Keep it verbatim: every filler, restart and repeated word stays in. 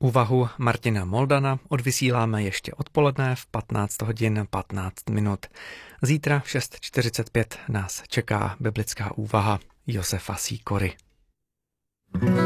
Úvahu Martina Moldana odvysíláme ještě odpoledne v patnáct hodin patnáct minut. Zítra v šest čtyřicet pět nás čeká biblická úvaha Josefa Sýkory.